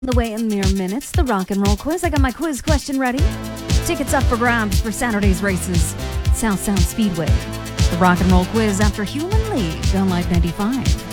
The way in mere minutes, the rock and roll quiz. I got my quiz question ready. Tickets up for grabs for Saturday's races. South Sound Speedway. The rock and roll quiz after Human League on Live 95.